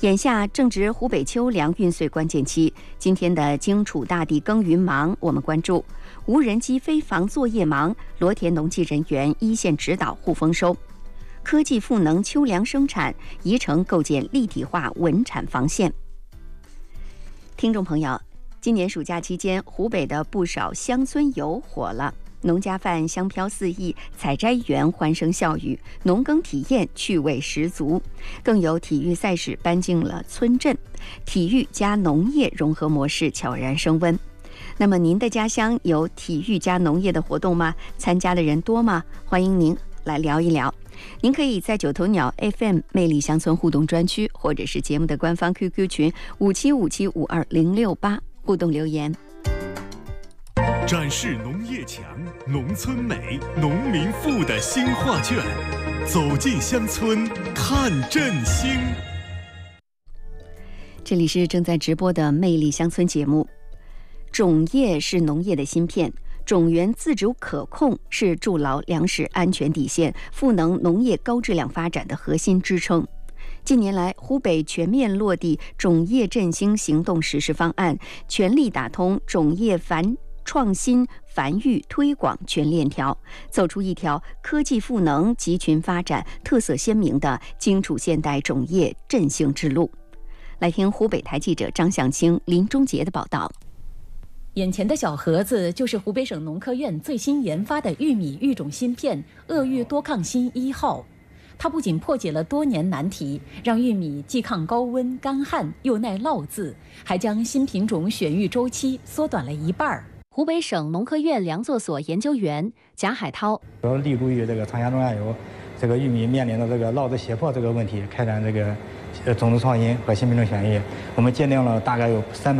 眼下正值湖北秋粮运穗关键期，今天的荆楚大地耕耘忙，我们关注无人机飞防作业忙，罗田农技人员一线指导护丰收。科技赋能秋粮生产，宜城构建立体化稳产防线。听众朋友，今年暑假期间，湖北的不少乡村游火了。农家饭香飘四溢，采摘园欢声笑语，农耕体验趣味十足，更有体育赛事搬进了村镇，体育加农业融合模式悄然升温。那么您的家乡有体育加农业的活动吗？参加的人多吗？欢迎您来聊一聊。您可以在九头鸟 FM 魅力乡村互动专区，或者是节目的官方 QQ 群5757520068互动留言。 展示农业强、农村美、农民富的新画卷，走进乡村看振兴。 这里是正在直播的魅力乡村节目。种业是农业的芯片，种源自主可控是筑牢粮食安全底线、赋能农业高质量发展的核心支撑。近年来，湖北全面落地种业振兴行动实施方案，全力打通种业创新繁育推广全链条，走出一条科技赋能、集群发展、特色鲜明的荆楚现代种业振兴之路。来听湖北台记者张向清、林忠杰的报道。 眼前的小盒子就是湖北省农科院最新研发的玉米育种芯片鄂豫多抗新1号。它不仅破解了多年难题，让玉米既抗高温干旱又耐涝渍，还将新品种选育周期缩短了一半。 湖北省农科院粮作所研究员贾海涛主要立足于这个长夏中下游这个玉米面临的这个涝子胁迫这个问题，开展这个种子创新和新品种选育。我们界定了大概有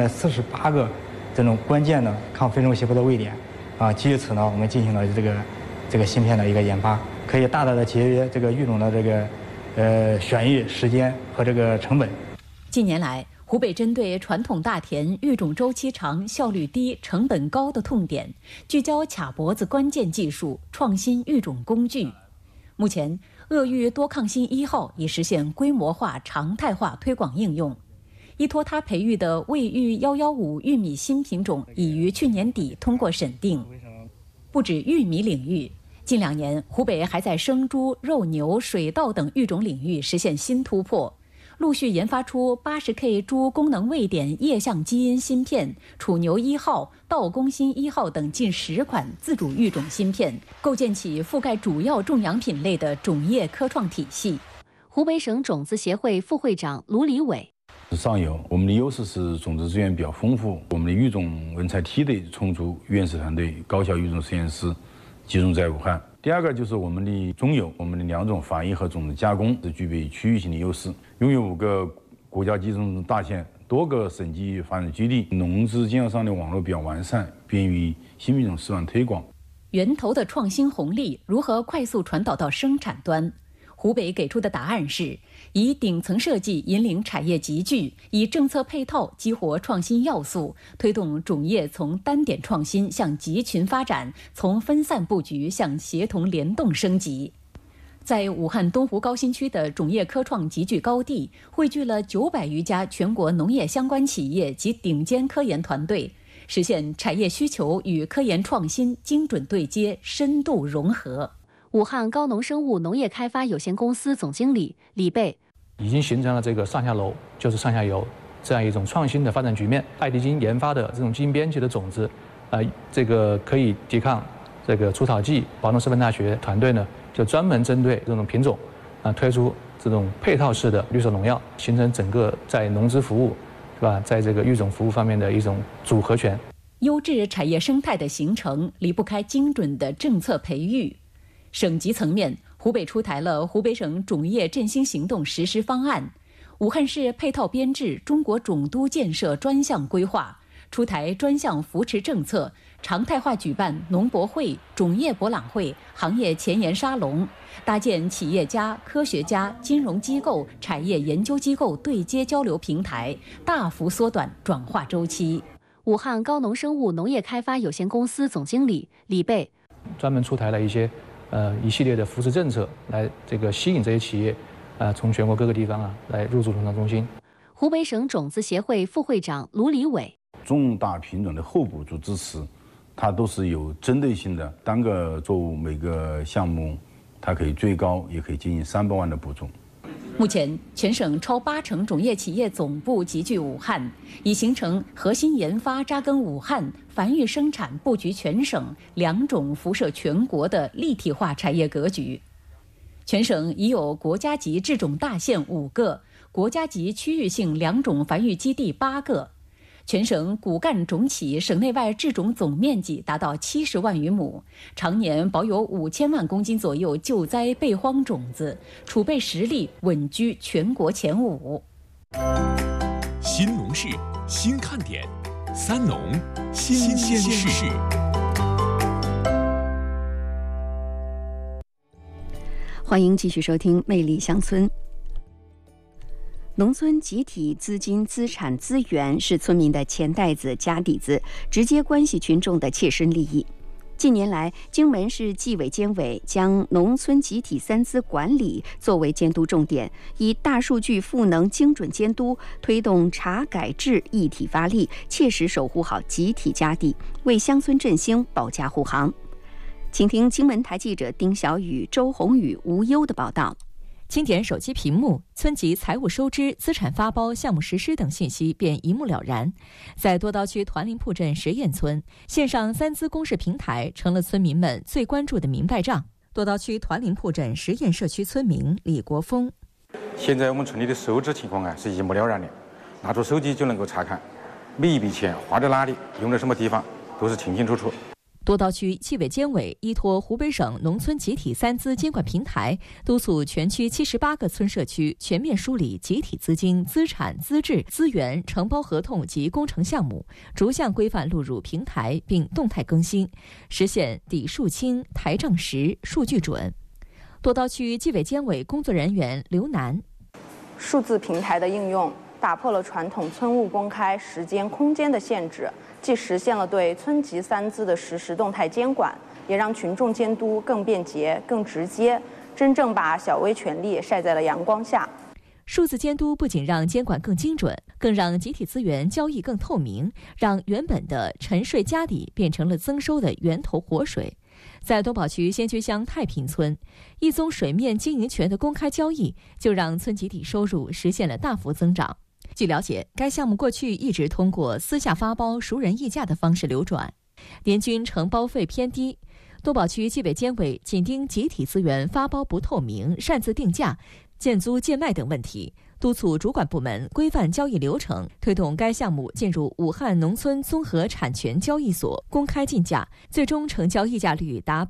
348个这种关键的抗非种胁迫的位点啊，基于此呢，我们进行了这个芯片的一个研发，可以大大的节约这个育种的这个选育时间和这个成本。 近年来，湖北针对传统大田育种周期长、效率低、成本高的痛点，聚焦卡脖子关键技术，创新育种工具。目前，鄂豫多抗新1号已实现规模化、常态化推广应用。依托它培育的卫育115玉米新品种已于去年底通过审定。不止玉米领域，近2年，湖北还在生猪、肉牛、水稻等育种领域实现新突破。陆续研发出80K 猪功能位点液相基因芯片、楚牛1号、稻公新1号等近10款自主育种芯片，构建起覆盖主要种养品类的种业科创体系。 湖北省种子协会副会长卢礼伟： 上游我们的优势是种子资源比较丰富，我们的育种人才梯队充足，原始团队、高校育种实验室集中在武汉。第二个就是我们的中游，我们的两种繁育和种子加工是具备区域性的优势，拥有5个国家级种子大县、多个省级发展基地，农资经销商的网络比较完善，便于新品种示范推广。 源头的创新红利如何快速传导到生产端？湖北给出的答案是：以顶层设计引领产业集聚，以政策配套激活创新要素，推动种业从单点创新向集群发展，从分散布局向协同联动升级。在武汉东湖高新区的种业科创集聚高地，汇聚了900余家全国农业相关企业及顶尖科研团队，实现产业需求与科研创新精准对接、深度融合。 武汉高农生物农业开发有限公司总经理李贝： 已经形成了这个上下楼就是上下游这样一种创新的发展局面。爱迪金研发的这种基因编辑的种子，这个可以抵抗这个除草剂。华东师范大学团队呢，就专门针对这种品种，推出这种配套式的绿色农药，形成整个在农资服务，是吧？在这个育种服务方面的一种组合拳。 优质产业生态的形成离不开精准的政策培育。省级层面，湖北出台了湖北省种业振兴行动实施方案，武汉市配套编制中国种都建设专项规划，出台专项扶持政策，常态化举办农博会、种业博览会、行业前沿沙龙，搭建企业家、科学家、金融机构、产业研究机构对接交流平台，大幅缩短转化周期。 武汉高农生物农业开发有限公司总经理李贝： 专门出台了一系列的扶持政策，来这个吸引这些企业，从全国各个地方来入驻农场中心。 湖北省种子协会副会长卢礼伟： 重大品种的后补助支持，它都是有针对性的，单个作物每个项目，它可以最高也可以进行300万的补助。 目前，全省超80%种业企业总部集聚武汉，已形成核心研发扎根武汉、繁育生产布局全省、2种辐射全国的立体化产业格局。全省已有国家级制种大县5个，国家级区域性2种繁育基地8个。全省骨干种企省内外制种总面积达到70万余亩，常年保有5000万公斤左右救灾备荒种子，储备实力稳居全国前5。 新农事，新看点，三农新鲜事。 欢迎继续收听《魅力乡村》。农村集体资金、资产、资源是村民的钱袋子、家底子，直接关系群众的切身利益。近年来，荆门市纪委监委将农村集体3资管理作为监督重点，以大数据赋能精准监督，推动查改制一体发力，切实守护好集体家底，为乡村振兴保驾护航。请听荆门台记者丁小雨、周宏宇、吴优的报道。 轻点手机屏幕，村级财务收支、资产发包、项目实施等信息便一目了然。在多刀区团林铺镇实验村，线上3资公示平台成了村民们最关注的明白账。多刀区团林铺镇实验社区村民李国峰： 现在我们村里的收支情况是一目了然的，拿出手机就能够查看，每一笔钱花在哪里，用在什么地方，都是清清楚楚。 多刀区纪委监委依托湖北省农村集体3资监管平台，督促全区78个村社区全面梳理集体资金、资产、资质、资源、承包合同及工程项目，逐项规范录入平台并动态更新，实现底数清、台账实、数据准。多刀区纪委监委工作人员刘楠： 数字平台的应用打破了传统村务公开时间、空间的限制，既实现了对村级3资的实时动态监管，也让群众监督更便捷、更直接，真正把小微权利晒在了阳光下。 数字监督不仅让监管更精准，更让集体资源交易更透明，让原本的沉睡家底变成了增收的源头活水。在东宝区仙居乡太平村，一宗水面经营权的公开交易，就让村集体收入实现了大幅增长。据了解，该项目过去一直通过私下发包、熟人议价的方式流转，年均承包费偏低。多宝区纪委监委紧盯集体资源发包不透明、擅自定价、贱租贱卖等问题，督促主管部门规范交易流程，推动该项目进入武汉农村综合产权交易所公开竞价，最终成交议价率达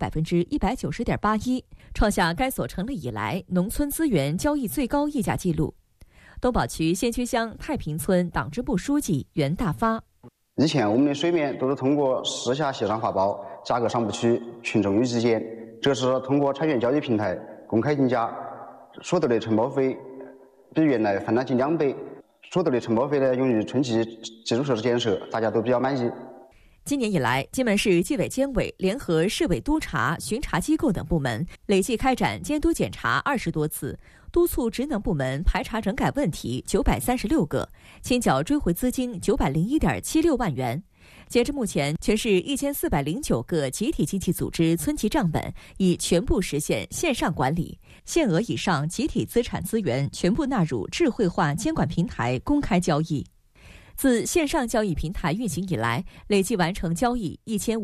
190.81%，创下该所成立以来农村资源交易最高议价记录。东宝区仙居乡太平村党支部书记袁大发： 以前我们的水面都是通过私下协商发包，价格上不去，群众有意见。这是通过产权交易平台公开竞价，所得的承包费比原来翻了近2倍，所得的承包费呢用于村级基础设施建设，大家都比较满意。 今年以来，荆门市纪委监委联合市委督查、巡查机构等部门，累计开展监督检查20多次，督促职能部门排查整改问题936个，清缴追回资金901.76万元。截至目前，全市1409个集体经济组织村级账本已全部实现线上管理，限额以上集体资产资源全部纳入智慧化监管平台公开交易。自线上交易平台运行以来，累计完成交易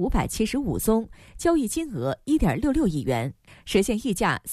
1575宗，交易金额1.66亿元，实现议价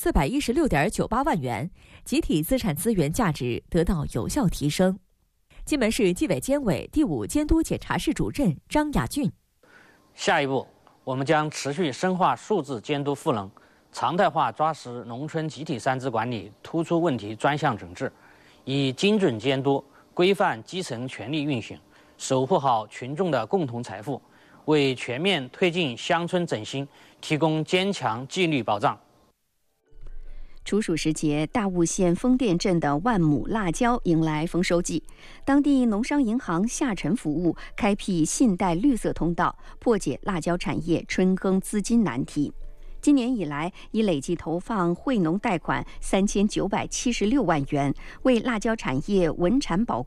416.98万元，集体资产资源价值得到有效提升。荆门市纪委监委第5监督检查室主任张亚俊： 下一步，我们将持续深化数字监督赋能，常态化抓实农村集体3资管理突出问题专项整治，以精准监督规范基层权力运行，守护好群众的共同财富，为全面推进乡村振兴提供坚强纪律保障。 处暑时节，大悟县丰店镇的万亩辣椒迎来丰收季。当地农商银行下沉服务，开辟信贷绿色通道，破解辣椒产业春耕资金难题。今年以来，已累计投放惠农贷款3976万元，为辣椒产业稳产保